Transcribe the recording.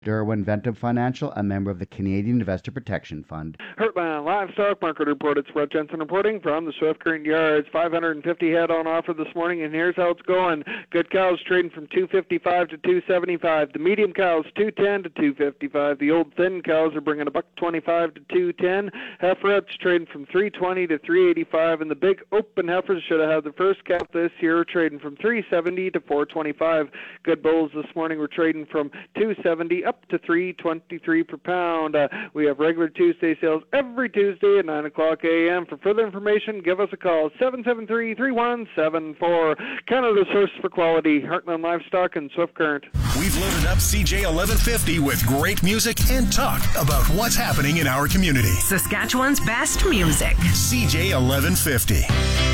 Derwin Ventum Financial, a member of the Canadian Investor Protection Fund. Heartland Livestock Market Report. It's Brett Jensen reporting from the Swift Current Yards. 550 head on offer this morning, and here's how it's going. Good cows trading from $255 to $275. The medium cows $210 to $255. The old thin cows are bringing $125 to $210. Heiferettes trading from $320 to $385, and the big open heifers should have had the first calf this year, trading from $370 to $425. Good bulls this morning were trading from $270 up to $323 per pound. We have regular Tuesday sales every Tuesday at 9 o'clock a.m. For further information, give us a call, 773-3174. Canada's source for quality, Heartland Livestock and Swift Current. We've loaded up CJ 1150 with great music and talk about what's happening in our community. Saskatchewan's best music. CJ 1150.